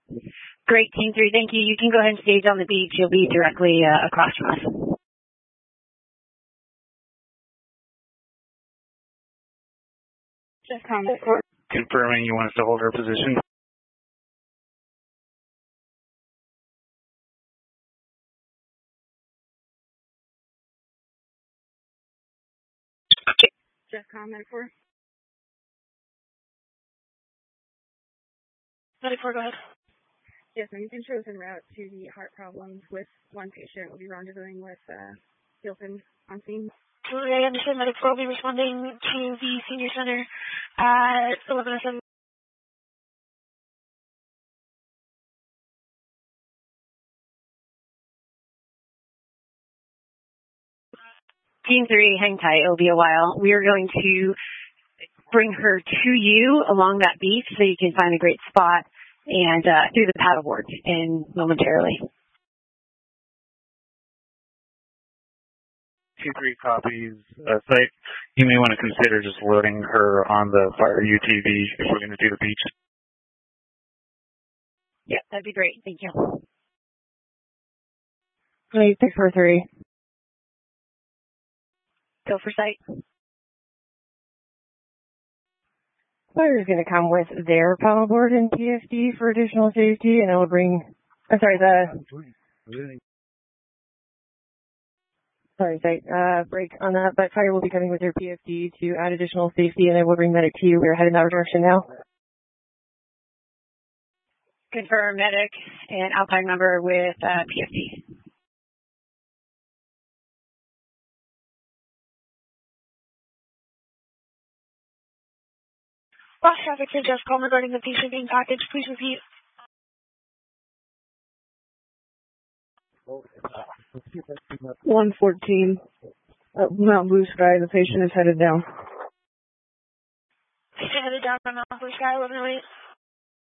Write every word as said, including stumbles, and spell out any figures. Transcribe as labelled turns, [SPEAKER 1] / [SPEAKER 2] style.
[SPEAKER 1] Great, Team three, thank you. You can go ahead and stage on the beach. You'll be directly uh, across from us.
[SPEAKER 2] Just comment.
[SPEAKER 3] Confirming you want us to hold our position.
[SPEAKER 2] Just comment for.
[SPEAKER 4] Medic four, go ahead.
[SPEAKER 2] Yes, ma'am. You've been chosen route to the heart problems with one patient. We'll be rendezvousing with uh, Hilton on scene.
[SPEAKER 4] I understand Medic four will be responding to the senior center at eleven oh seven.
[SPEAKER 1] Team three, hang tight. It'll be a while. We are going to bring her to you along that beach so you can find a great spot and uh, through the paddleboard and momentarily.
[SPEAKER 3] Two three copies. Uh, site. You may want to consider just loading her on the fire U T V if we're going to do the beach.
[SPEAKER 1] Yeah, that'd be great. Thank you.
[SPEAKER 5] Eight six four three.
[SPEAKER 1] Go for site.
[SPEAKER 5] Fire is going to come with their paddleboard and P F D for additional safety, and it will bring. I'm sorry, the. Sorry, site uh, break on that, but Fire will be coming with their P F D to add additional safety, and then we'll bring medic to you. We're heading that direction now.
[SPEAKER 1] Confirm medic and Alpine number with uh, P F D.
[SPEAKER 4] Lost traffic to just call regarding the patient being packaged. Please repeat.
[SPEAKER 2] one fourteen. Uh, Mount Blue Sky. The patient is headed down.
[SPEAKER 4] Patient headed down from Mount Blue Sky, eleven oh eight.